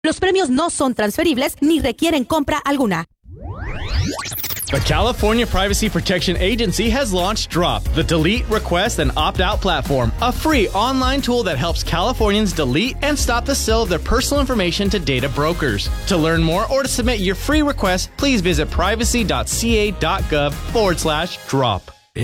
Los premios no son transferibles ni requieren compra alguna. The California Privacy Protection Agency has launched Drop, the delete, request, and opt-out platform, a free online tool that helps Californians delete and stop the sale of their personal information to data brokers. To learn more or to submit your free request, please visit privacy.ca.gov/drop.